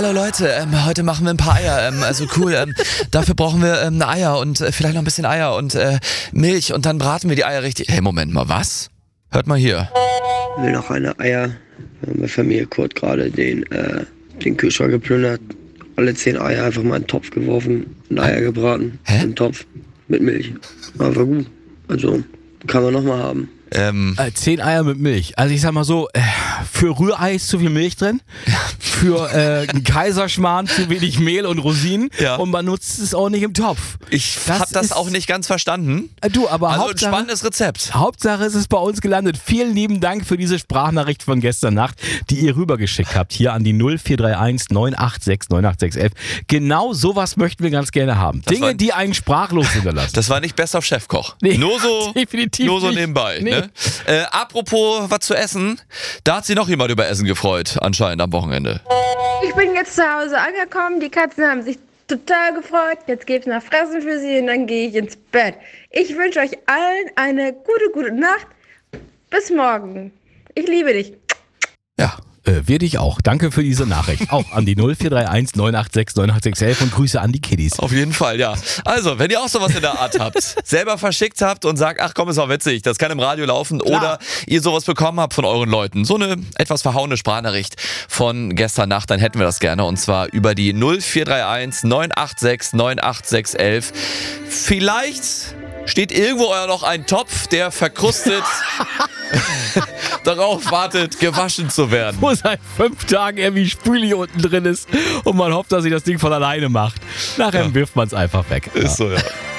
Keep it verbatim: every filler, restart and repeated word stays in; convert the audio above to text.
Hallo Leute, ähm, heute machen wir ein paar Eier, ähm, also cool, ähm, dafür brauchen wir ähm, Eier und äh, vielleicht noch ein bisschen Eier und äh, Milch und dann braten wir die Eier richtig. Hey, Moment mal, was? Hört mal hier. Ich will noch eine Eier. Meine Familie Kurt gerade den, äh, den Kühlschrank geplündert. Alle zehn Eier einfach mal in den Topf geworfen und Eier gebraten. Hä? Im Topf mit Milch. War war gut. Also kann man nochmal haben. Ähm, Äh, zehn Eier mit Milch. Also ich sag mal so, äh, für Rührei ist zu viel Milch drin, für äh, einen Kaiserschmarrn zu wenig Mehl und Rosinen Ja. und man nutzt es auch nicht im Topf. ich Das hab das ist- auch nicht ganz verstanden. Äh, du, aber Also ein Hauptsache, spannendes Rezept. Hauptsache ist es bei uns gelandet. Vielen lieben Dank für diese Sprachnachricht von gestern Nacht, die ihr rübergeschickt habt, hier an die null vier drei eins neun acht sechs neun acht sechs elf. Genau sowas möchten wir ganz gerne haben. Dinge, war- die einen sprachlos hinterlassen. Das war nicht Best of Chefkoch. Nee, nur so, definitiv nur so nicht. nebenbei. Nee. Ne? Äh, apropos was zu essen, da hat sich noch jemand über Essen gefreut, anscheinend am Wochenende. Ich bin jetzt zu Hause angekommen, die Katzen haben sich total gefreut. Jetzt gibt's noch Fressen für sie und dann gehe ich ins Bett. Ich wünsche euch allen eine gute, gute Nacht. Bis morgen. Ich liebe dich. Ja, äh, wir dich auch. Danke für diese Nachricht. Auch an die null vier drei eins neun acht sechs neun acht sechs elf und Grüße an die Kiddies. Auf jeden Fall, ja. Also, wenn ihr auch sowas in der Art habt, selber verschickt habt und sagt, ach komm, ist auch witzig, das kann im Radio laufen, Klar. oder ihr sowas bekommen habt von euren Leuten, so eine etwas verhauene Sprachnachricht von gestern Nacht, dann hätten wir das gerne, und zwar über die null vier drei eins neun acht sechs neun acht sechs elf. Vielleicht steht irgendwo noch ein Topf, der verkrustet darauf wartet, gewaschen zu werden. Wo seit fünf Tagen irgendwie Spüli unten drin ist und man hofft, dass sich das Ding von alleine macht. Nachher wirft man es einfach weg. Ist so, ja.